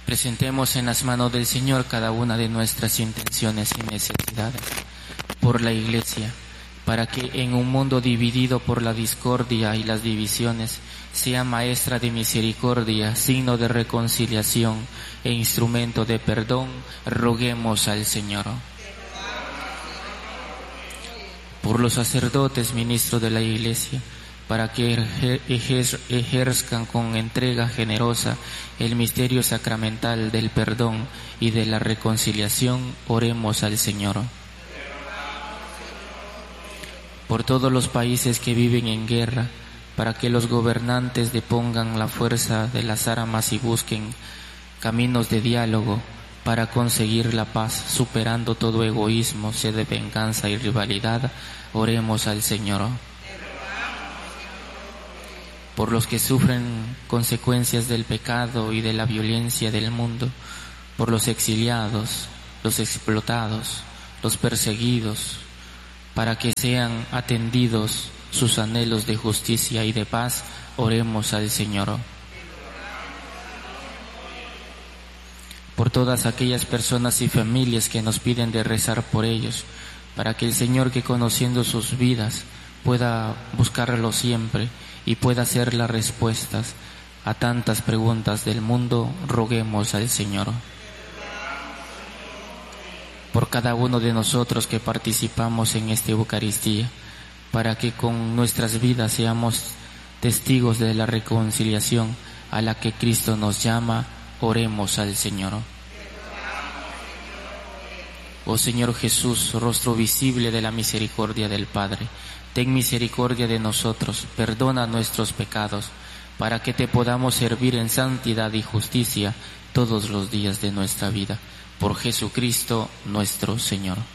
Presentemos en las manos del Señor cada una de nuestras intenciones y necesidades por la Iglesia, para que en un mundo dividido por la discordia y las divisiones, sea maestra de misericordia, signo de reconciliación e instrumento de perdón. Roguemos al Señor. Por los sacerdotes, ministros de la Iglesia, para que ejerzcan con entrega generosa el misterio sacramental del perdón y de la reconciliación, oremos al Señor. Por todos los países que viven en guerra, para que los gobernantes depongan la fuerza de las armas y busquen caminos de diálogo para conseguir la paz, superando todo egoísmo, sed de venganza y rivalidad, oremos al Señor. Por los que sufren consecuencias del pecado y de la violencia del mundo, por los exiliados, los explotados, los perseguidos, para que sean atendidos sus anhelos de justicia y de paz, oremos al Señor. Por todas aquellas personas y familias que nos piden de rezar por ellos, para que el Señor, que conociendo sus vidas pueda buscarlo siempre y pueda hacer las respuestas a tantas preguntas del mundo, roguemos al Señor. Por cada uno de nosotros que participamos en esta Eucaristía, para que con nuestras vidas seamos testigos de la reconciliación a la que Cristo nos llama, oremos al Señor. Oh Señor Jesús, rostro visible de la misericordia del Padre, ten misericordia de nosotros, perdona nuestros pecados, para que te podamos servir en santidad y justicia todos los días de nuestra vida. Por Jesucristo nuestro Señor.